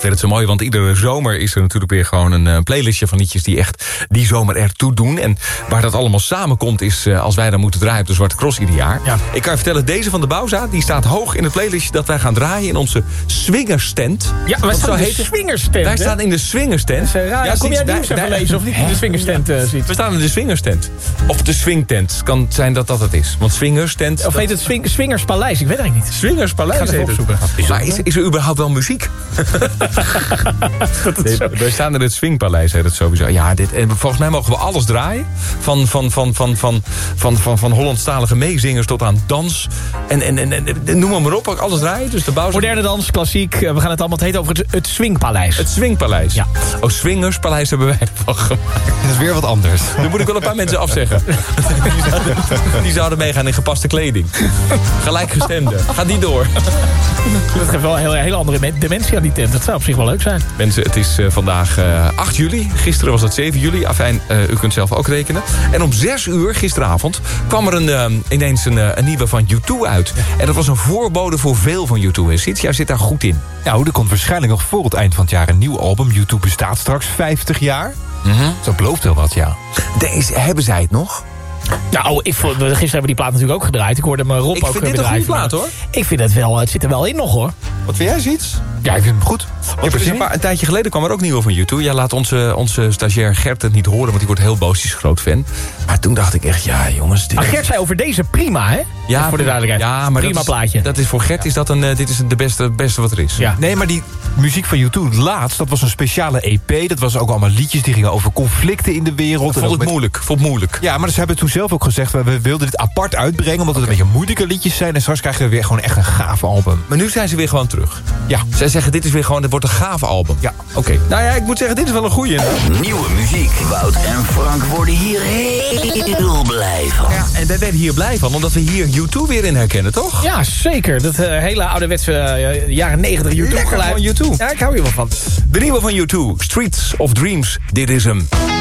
vind het zo mooi, want iedere zomer is er natuurlijk weer gewoon een playlistje van liedjes die echt die zomer ertoe doen. En waar dat allemaal samenkomt is als wij dan moeten draaien op de Zwarte Cross ieder jaar. Ja. Ik kan je vertellen, deze van de Bouwza, die staat hoog in het playlistje dat wij gaan draaien in onze swingerstent. Ja, wij staan in de swingerstent. Wij staan in de swingerstent. Ja, kom jij nieuws even lezen of niet in de swingerstent ziet? We staan in de swingerstent. Of de swingtent. Het kan zijn dat het is. Want swingerstent... Of heet het Swingerspaleis? Ik weet het eigenlijk niet. Swingerspaleis heet het. Maar is er überhaupt wel muziek? We staan in het Swingpaleis, heet het sowieso. Ja, en volgens mij mogen we alles draaien. Van Hollandstalige meezingers tot aan dans. En noem maar op, alles draaien. Dus de moderne dans, klassiek. We gaan het allemaal heten over het Swingpaleis. Het Swingpaleis. Ja. Oh, Swingerspaleis hebben wij ervan gemaakt. Dat is weer wat anders. Dan moet ik wel een paar mensen afzeggen. Die zouden meegaan in gepaste kleding. Gelijkgestemde. Gaat niet door. Dat geeft wel een hele andere dimensie aan die tent. Dat zou op zich wel leuk zijn. Mensen, het is vandaag 8 juli. Gisteren was het 7 juli. Afijn, u kunt zelf ook rekenen. En om 6 uur gisteravond kwam er ineens een nieuwe van U2 uit. En dat was een voorbode voor veel van U2. Jij zit daar goed in. Nou, er komt waarschijnlijk nog voor het eind van het jaar een nieuw album. U2 bestaat straks 50 jaar. Zo belooft wel wat, ja. Hebben zij het nog? Nou, gisteren hebben we die plaat natuurlijk ook gedraaid. Ik hoorde mijn Rob ook gedraaid. Ik vind dit een goede plaat, hoor. Ik vind het wel, het zit er wel in nog, hoor. Wat vind jij, Ziets? Ja, ik vind hem goed. Een tijdje geleden kwam er ook nieuwe van U2. Ja, laat onze stagiair Gert het niet horen, want die wordt heel boos, die is een groot fan. Maar toen dacht ik echt, ja jongens... Maar Gert zei over deze prima, hè? Ja, voor de duidelijkheid. Ja, maar prima plaatje. Dat is voor Gert is dat dit is de beste wat er is. Ja. Nee, maar die muziek van U2 laatst, dat was een speciale EP. Dat was ook allemaal liedjes die gingen over conflicten in de wereld. Vond het moeilijk. Ja, maar ze hebben toen zelf ook gezegd, we wilden dit apart uitbrengen, omdat het een beetje moeilijke liedjes zijn. En straks krijgen we weer gewoon echt een gaaf album. Maar nu zijn ze weer gewoon terug. Ja. Zij zeggen, dit wordt een gaaf album. Ja. Oké. Nou ja, ik moet zeggen, dit is wel een goeie. Nieuwe muziek. Wout en Frank worden hier heel blij van. Ja, en wij werden hier blij van, omdat we hier U2 weer in herkennen, toch? Ja, zeker. Dat hele ouderwetse jaren 90 U2 geluid. Van U2. Ja, ik hou hier wel van. De nieuwe van U2, Streets of Dreams. Dit is hem.